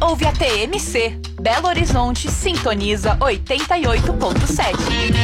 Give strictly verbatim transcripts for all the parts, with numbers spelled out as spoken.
ouve a T M C. Belo Horizonte sintoniza oitenta e oito ponto sete.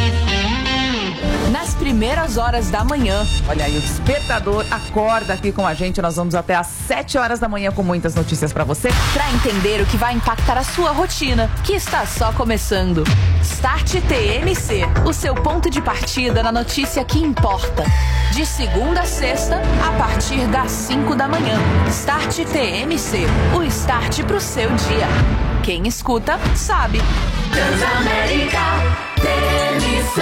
Nas primeiras horas da manhã. Olha aí, o despertador acorda aqui com a gente. Nós vamos até às sete horas da manhã com muitas notícias pra você. Pra entender o que vai impactar a sua rotina, que está só começando. Start T M C, o seu ponto de partida na notícia que importa. De segunda a sexta, a partir das cinco da manhã. Start T M C, o start pro seu dia. Quem escuta, sabe. Transamérica T M C.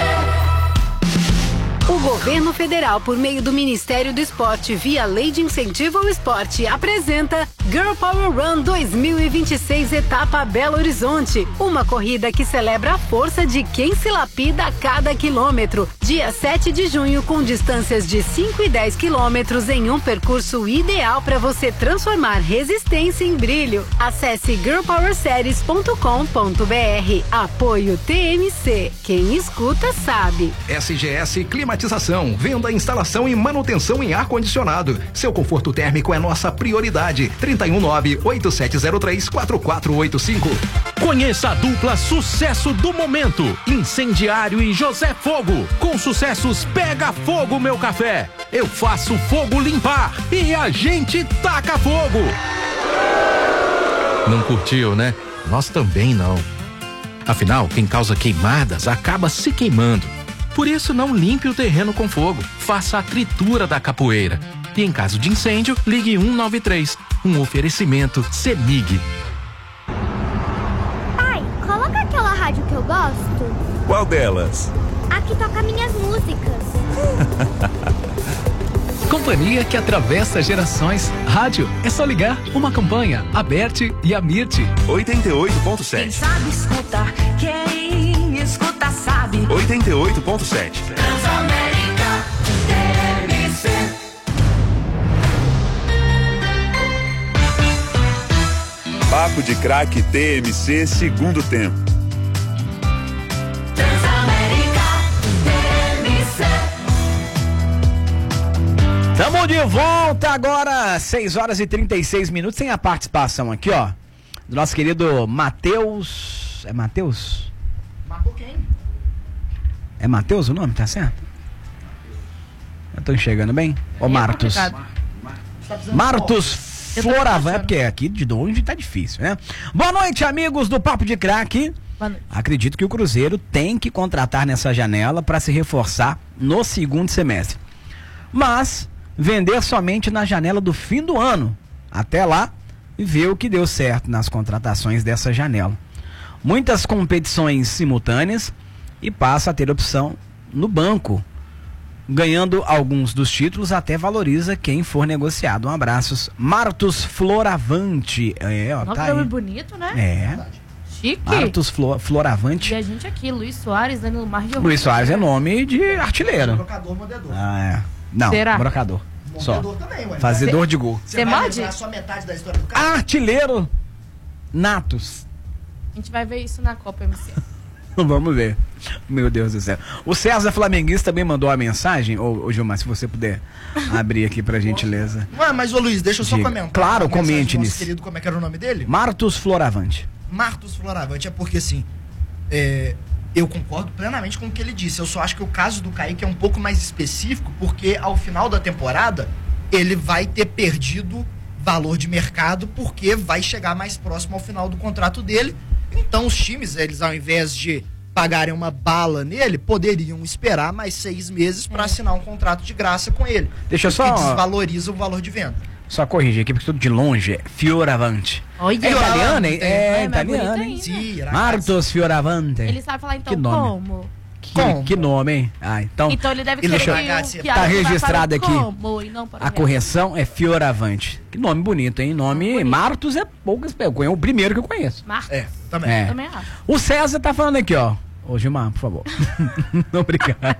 O governo federal, por meio do Ministério do Esporte, via Lei de Incentivo ao Esporte, apresenta Girl Power Run dois mil e vinte e seis, etapa Belo Horizonte. Uma corrida que celebra a força de quem se lapida a cada quilômetro. Dia sete de junho, com distâncias de cinco e dez quilômetros em um percurso ideal para você transformar resistência em brilho. Acesse girl power series ponto com ponto b r. Apoio T M C. Quem escuta, sabe. S G S Climatização, venda, instalação e manutenção em ar-condicionado. Seu conforto térmico é nossa prioridade. trinta e um nove, oito sete zero três, quatro quatro oito cinco. Conheça a dupla sucesso do momento, Incendiário e José Fogo. Com sucessos Pega Fogo Meu Café, Eu Faço Fogo Limpar e a gente taca fogo. Não curtiu, né? Nós também não. Afinal, quem causa queimadas acaba se queimando. Por isso, não limpe o terreno com fogo. Faça a tritura da capoeira. E em caso de incêndio, ligue um nove três. Um oferecimento CEMIG. Pai, coloca aquela rádio que eu gosto. Qual delas? A que toca minhas músicas. Companhia que atravessa gerações. Rádio é só ligar. Uma campanha, Aberte e Amirte. oitenta e oito ponto sete. Quem sabe escutar, quem escuta sabe. oitenta e oito ponto sete. Transamérica T M C. Papo de Craque T M C, segundo tempo. Transamérica T M C. Tamo de volta agora, seis horas e trinta e seis minutos, sem a participação aqui, ó, do nosso querido Matheus. É Matheus? Marcou quem? É Matheus o nome, tá certo? Eu tô enxergando bem? Ô, Martos. Martos Floravan, é porque aqui de longe tá difícil, né? Boa noite, amigos do Papo de Craque. Acredito que o Cruzeiro tem que contratar nessa janela para se reforçar no segundo semestre. Mas vender somente na janela do fim do ano. Até lá, ver o que deu certo nas contratações dessa janela. Muitas competições simultâneas e passa a ter opção no banco. Ganhando alguns dos títulos, até valoriza quem for negociado. Um abraço, Martos Floravante. É, ó, Nossa, tá nome aí. bonito, né? É. Chique. Martos Flo, Floravante. E a gente aqui, Luiz Soares, Danilo Mar de Luiz Soares é nome de artilheiro. Brocador, modedor. Ah, é. Não, Será? brocador. Só. Modedor também, ué. Fazedor de gol. Você vai lembrar só metade da história do cara? Artilheiro natos. A gente vai ver isso na Copa M C. Vamos ver. Meu Deus do céu. O César Flamenguista também mandou a mensagem. Ô, ô Gilmar, se você puder abrir aqui pra gentileza. Ué, mas ô Luiz, deixa eu só Diga. comentar. Claro, a mensagem comente do nosso nisso. querido, como é que era o nome dele? Martos Floravante. Martos Floravante, é porque assim, é, eu concordo plenamente com o que ele disse. Eu só acho que o caso do Kaique é um pouco mais específico, porque ao final da temporada ele vai ter perdido valor de mercado, porque vai chegar mais próximo ao final do contrato dele. Então os times, eles ao invés de pagarem uma bala nele, poderiam esperar mais seis meses para assinar um contrato de graça com ele. Deixa eu só- Que desvaloriza o valor de venda. Só corrigir aqui, porque tudo de longe é Fioravante. Olha. É italiano, hein? Tem- É, É, mas italiano, bonito hein? ainda. Sim, era Martos Fioravante. Ele sabe falar então Que nome? como? Que, Como? que nome, hein? Ah, então, Então ele deve e querer deixa eu- que, o- Tá que a tá vai registrado para o aqui. como e não para o a resto. correção é Fioravante. Que nome bonito, hein? Nome Bonito. Martos é poucas. Eu conheço o primeiro que eu conheço. Marcos. É, também. É. Também acho. O César tá falando aqui, ó. Ô, Gilmar, por favor. Obrigado.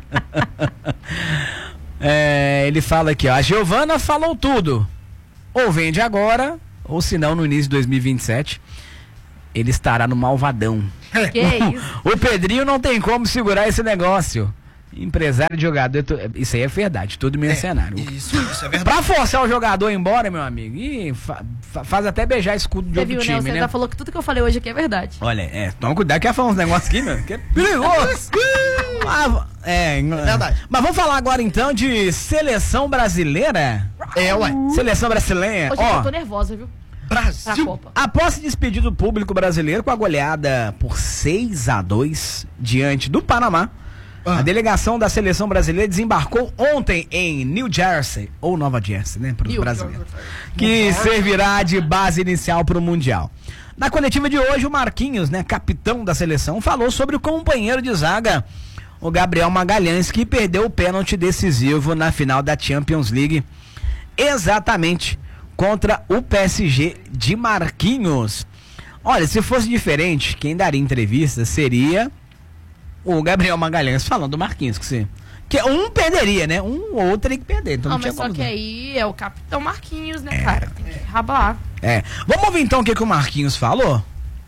É, ele fala aqui, ó. A Giovana falou tudo. Ou vende agora, ou se não, no início de dois mil e vinte e sete, ele estará no Malvadão. Que isso? O Pedrinho não tem como segurar esse negócio. Empresário de jogador, tu- isso aí é verdade, tudo mercenário. Isso, isso é verdade. Pra forçar o jogador embora, meu amigo, e fa- fa- faz até beijar escudo de Você outro viu, né? time, O César né? falou que tudo que eu falei hoje aqui é verdade. Olha, é, toma cuidado que ia falar uns negócios aqui, meu, que é perigoso. Mas, é, é verdade. Mas vamos falar agora então de seleção brasileira? É, ué. Seleção brasileira. Hoje Ó, eu tô nervosa, viu? Pra Brasil. Copa. após se despedir do público brasileiro com a goleada por seis a dois diante do Panamá, Ah. a delegação da seleção brasileira desembarcou ontem em New Jersey, ou Nova Jersey, né, para os New brasileiros, que servirá de base inicial para o Mundial. Na coletiva de hoje, o Marquinhos, né, capitão da seleção, falou sobre o companheiro de zaga, o Gabriel Magalhães, que perdeu o pênalti decisivo na final da Champions League, exatamente contra o P S G de Marquinhos. Olha, se fosse diferente, quem daria entrevista seria o Gabriel Magalhães falando do Marquinhos, que, se, que um perderia, né? Um ou outro teria que perder. Então Não, não, mas tinha só como que não. aí é o Capitão Marquinhos, né, cara? Tem que rabar. É. Vamos ouvir então o que, que o Marquinhos falou?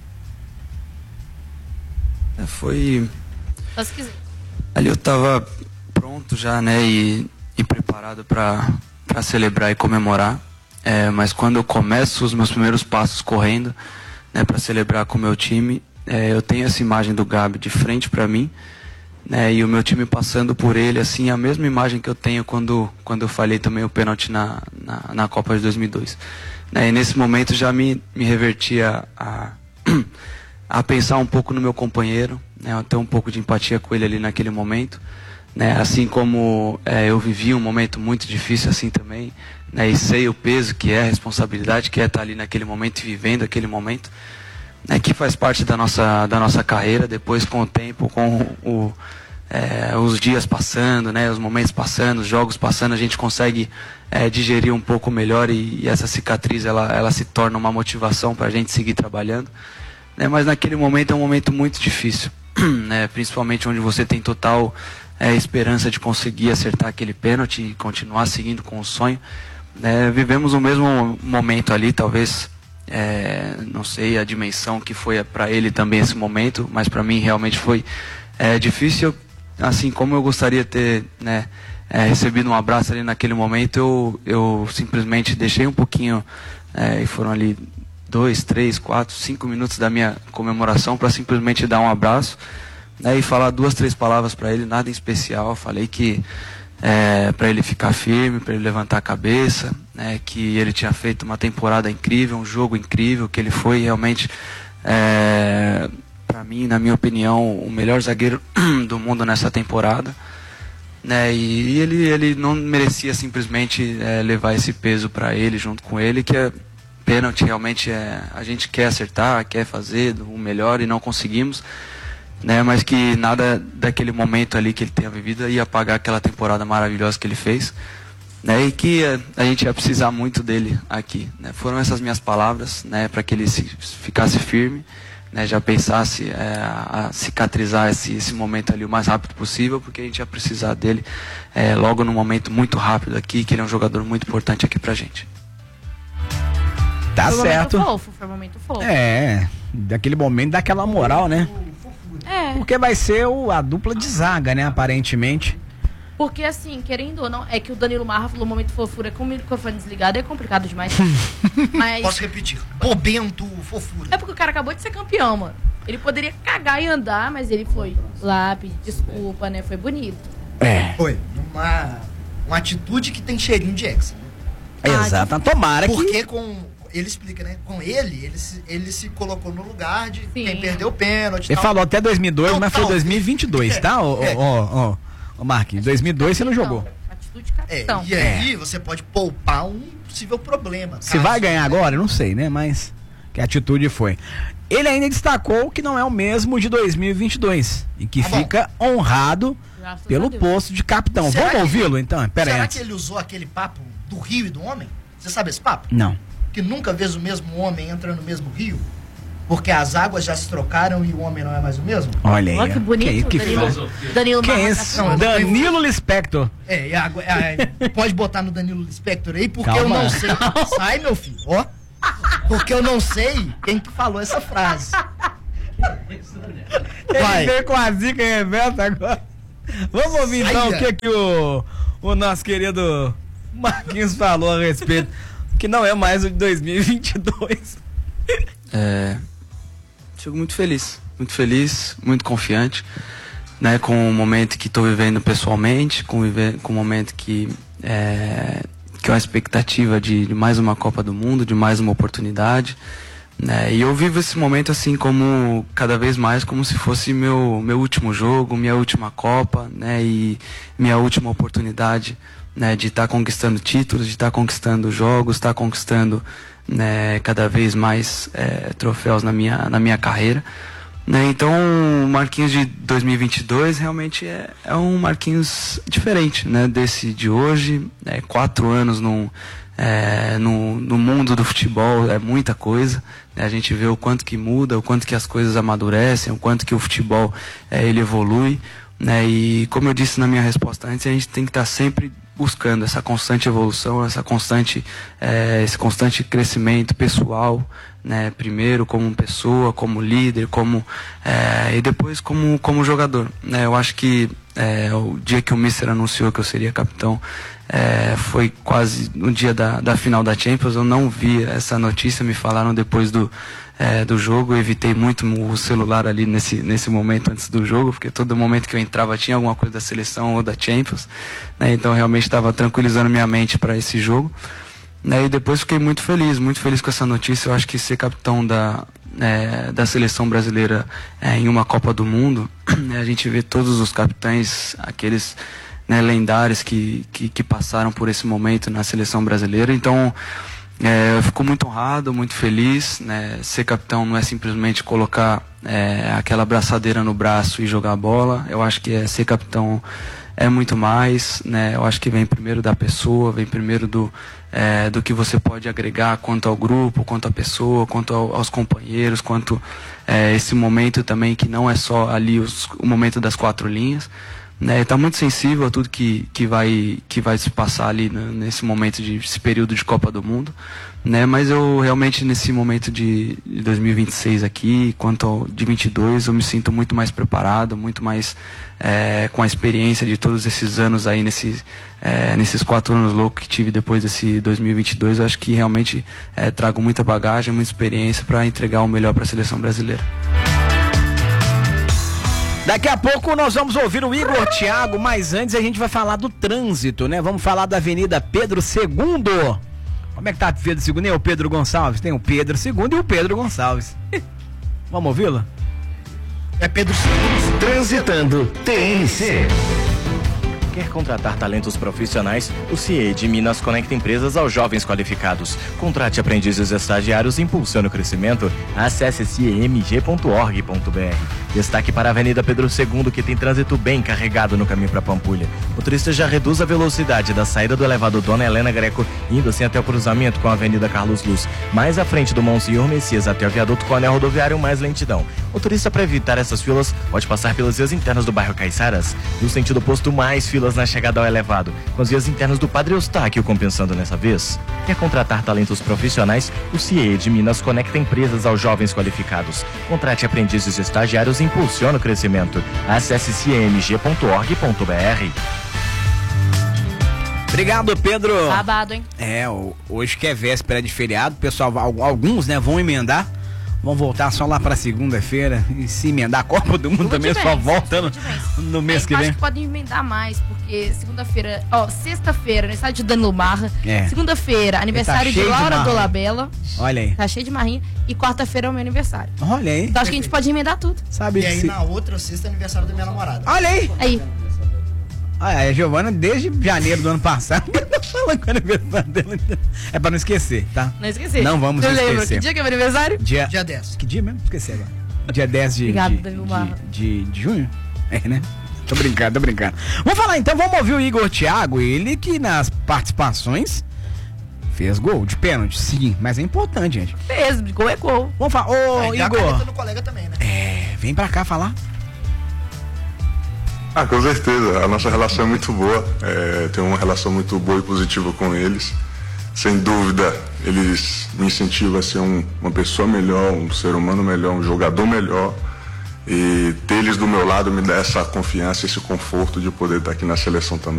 É, foi. Só se quiser. Ali eu tava pronto já, né? E, e preparado pra, pra celebrar e comemorar. É, mas quando eu começo os meus primeiros passos correndo, né, pra celebrar com o meu time, é, eu tenho essa imagem do Gabi de frente pra mim, né? E o meu time passando por ele, assim, a mesma imagem que eu tenho quando, quando eu falhei também o pênalti na, na, na Copa de dois mil e dois. Né? E nesse momento já me, me revertia a, a pensar um pouco no meu companheiro, né? Ter um pouco de empatia com ele ali naquele momento, né? Assim como é, eu vivi um momento muito difícil assim também, né? E sei o peso que é, a responsabilidade que é estar ali naquele momento e vivendo aquele momento, né? Que faz parte da nossa, da nossa carreira. Depois, com o tempo, com o, é, os dias passando, né? Os momentos passando, os jogos passando, a gente consegue é, digerir um pouco melhor e, e essa cicatriz ela, ela se torna uma motivação para a gente seguir trabalhando, né? Mas naquele momento é um momento muito difícil, né? Principalmente onde você tem total é, esperança de conseguir acertar aquele pênalti e continuar seguindo com o sonho, né? Vivemos o mesmo momento ali, talvez, é, não sei a dimensão que foi para ele também esse momento, mas para mim realmente foi é, difícil, assim como eu gostaria de ter, né, é, recebido um abraço ali naquele momento. Eu, eu simplesmente deixei um pouquinho, é, e foram ali dois, três, quatro, cinco minutos da minha comemoração para simplesmente dar um abraço, né, e falar duas, três palavras para ele, nada em especial. Falei que é, para ele ficar firme, para ele levantar a cabeça, né, que ele tinha feito uma temporada incrível, um jogo incrível, que ele foi realmente, é, para mim, na minha opinião, o melhor zagueiro do mundo nessa temporada, né, e ele, ele não merecia simplesmente é, levar esse peso para ele, junto com ele, que é pênalti. Realmente é, a gente quer acertar, quer fazer o melhor e não conseguimos, né, mas que nada daquele momento ali que ele tenha vivido ia apagar aquela temporada maravilhosa que ele fez, né, e que a, a gente ia precisar muito dele aqui, né. Foram essas minhas palavras, né, para que ele se, ficasse firme, né, já pensasse é, a, a cicatrizar esse, esse momento ali o mais rápido possível, porque a gente ia precisar dele é, logo num momento muito rápido aqui, que ele é um jogador muito importante aqui pra gente. Tá Foi um certo. momento fofo, foi um momento fofo. É, daquele momento, daquela moral, né? É. Porque vai ser o, a dupla de zaga, né, aparentemente. Porque assim, querendo ou não, é que o Danilo Marra falou momento fofura com o microfone desligado, é complicado demais. Mas Posso repetir? Bobento, fofura. é porque o cara acabou de ser campeão, mano. Ele poderia cagar e andar, mas ele foi lá pedir desculpa, né? Foi bonito. É. Foi. Uma, uma atitude que tem cheirinho de ex. Exato. Tomara que... Porque com... Ele explica, né? Com ele, ele se, ele se colocou no lugar de quem perdeu o pênalti. Ele tal. falou até dois mil e dois, Não, mas foi tal. dois mil e vinte e dois, tá? Ô, É. ô, ô, ô, Marquinhos, dois mil e dois você não jogou. Atitude É, capitão. e aí você pode poupar um possível problema. Se vai ganhar agora, não sei, né? Mas que atitude foi. Ele ainda destacou que não é o mesmo de dois mil e vinte e dois e que Tá bom. fica honrado Graças pelo a Deus. posto de capitão. Será Vamos que- ouvi-lo então? Pera aí. Será antes. que ele usou aquele papo do rio e do homem? Você sabe esse papo? Não. Que nunca vês o mesmo homem entra no mesmo rio? Porque as águas já se trocaram e o homem não é mais o mesmo? Olha aí. Olha que ó. bonito, que, que Danilo. fala. Danilo Quem é Marra. esse? Não, Danilo Lispector. É, e a água- é, pode botar no Danilo Lispector aí, porque eu Calma. não sei. Sai, meu filho, ó. Porque eu não sei quem que falou essa frase. Ele Vai. veio com a zica em reversa agora. Vamos ouvir então o que, que o, o nosso querido Marquinhos falou a respeito, que não é mais o de dois mil e vinte e dois. É, fico muito feliz, muito feliz, muito confiante, né, com o momento que estou vivendo pessoalmente, com, viver, com o momento que é, que é uma expectativa de, de mais uma Copa do Mundo, de mais uma oportunidade, né, e eu vivo esse momento assim como cada vez mais como se fosse meu meu último jogo, minha última Copa, né, e minha última oportunidade, né, de estar tá conquistando títulos, de estar tá conquistando jogos, estar tá conquistando, né, cada vez mais é, troféus na minha na minha carreira. Né, então o Marquinhos de dois mil e vinte e dois realmente é, é um Marquinhos diferente, né, desse de hoje. É, quatro anos no, é, no, no mundo do futebol é muita coisa, né, a gente vê o quanto que muda, o quanto que as coisas amadurecem, o quanto que o futebol é, ele evolui, né, e como eu disse na minha resposta antes, a gente tem que estar sempre buscando essa constante evolução, essa constante, é, esse constante crescimento pessoal, né, primeiro como pessoa, como líder, como é, e depois como como jogador, né? Eu acho que é, o dia que o Mister anunciou que eu seria capitão é, foi quase no dia da, da final da Champions. Eu não vi essa notícia, me falaram depois do é, do jogo. Eu evitei muito o celular ali nesse nesse momento antes do jogo, porque todo momento que eu entrava tinha alguma coisa da seleção ou da Champions, né? Então eu realmente estava tranquilizando minha mente para esse jogo. Né, e depois fiquei muito feliz, muito feliz com essa notícia. Eu acho que ser capitão da, é, da seleção brasileira é, em uma Copa do Mundo, né, a gente vê todos os capitães, aqueles, né, lendários que, que, que passaram por esse momento na seleção brasileira. Então, é, eu fico muito honrado, muito feliz. Né, ser capitão não é simplesmente colocar é, aquela braçadeira no braço e jogar a bola. Eu acho que é, ser capitão é muito mais, né? Eu acho que vem primeiro da pessoa, vem primeiro do, é, do que você pode agregar quanto ao grupo, quanto à pessoa, quanto ao, aos companheiros, quanto é, esse momento também que não é só ali os, o momento das quatro linhas, né? Está muito sensível a tudo que, que, vai, que vai se passar ali, né, nesse momento, de, esse período de Copa do Mundo, né? Mas eu realmente nesse momento de, de dois mil e vinte e seis aqui, quanto ao de vinte e dois, eu me sinto muito mais preparado, muito mais é, com a experiência de todos esses anos aí, nesse, é, nesses quatro anos loucos que tive depois desse dois mil e vinte e dois. Eu acho que realmente é, trago muita bagagem, muita experiência para entregar o melhor para a seleção brasileira. Daqui a pouco nós vamos ouvir o Igor Thiago, mas antes a gente vai falar do trânsito, né? Vamos falar da Avenida Pedro segundo. Como é que tá o Pedro segundo? Tem o Pedro Gonçalves? Tem o Pedro segundo e o Pedro Gonçalves. Vamos ouvi-lo? É Pedro segundo. Transitando T N C. Quer contratar talentos profissionais? O C I E de Minas conecta empresas aos jovens qualificados. Contrate aprendizes estagiários e impulsione o crescimento. Acesse c e m g ponto org ponto b r. Destaque para a Avenida Pedro segundo, que tem trânsito bem carregado no caminho para Pampulha. O motorista já reduz a velocidade da saída do elevador Dona Helena Greco, indo assim até o cruzamento com a Avenida Carlos Luz. Mais à frente do Monsenhor Messias até o viaduto com o anel rodoviário, mais lentidão. O motorista, para evitar essas filas, pode passar pelas vias internas do bairro Caiçaras. No sentido oposto, mais filas na chegada ao elevado, com as vias internas do Padre Eustáquio compensando nessa vez. Quer contratar talentos profissionais? O C I E de Minas conecta empresas aos jovens qualificados. Contrate aprendizes estagiários e impulsione o crescimento. Acesse c e m g ponto org ponto b r. Obrigado, Pedro. Sábado, hein? É, hoje que é véspera de feriado, pessoal, alguns, né, vão emendar. Vão voltar só lá pra segunda-feira e se emendar a Copa do Mundo também, só volta no, no mês é, que vem. Acho que podem emendar mais, porque segunda-feira, ó, sexta-feira, aniversário de Danilo Marra. É. Segunda-feira, aniversário tá de Laura de Dolabella. Olha aí. Tá cheio de marrinha. E quarta-feira é o meu aniversário. Olha aí. Então acho que a gente pode emendar tudo. Sabe e aí se... na outra sexta é aniversário da minha namorada. Olha aí. Aí. Ah, a Giovana, desde janeiro do ano passado, falando com o aniversário dela. É pra não esquecer, tá? Não esquecer. Não vamos Você esquecer. Lembra? Que dia que é meu aniversário? Dia, dia dez. Que dia mesmo? Esqueci agora. Dia dez de, Obrigado, de, Danilo de, de, de junho? É, né? Tô brincando, tô brincando. Vamos falar então, vamos ouvir o Igor Thiago, ele que nas participações fez gol de pênalti, sim, mas é importante, gente. Fez, gol é gol. Vamos falar, ô Aí Igor. no colega também, né? É, vem pra cá falar. Ah, com certeza. A nossa relação é muito boa. É, tenho uma relação muito boa e positiva com eles. Sem dúvida, eles me incentivam a ser um, uma pessoa melhor, um ser humano melhor, um jogador melhor. E ter eles do meu lado me dá essa confiança, esse conforto de poder estar aqui na seleção também.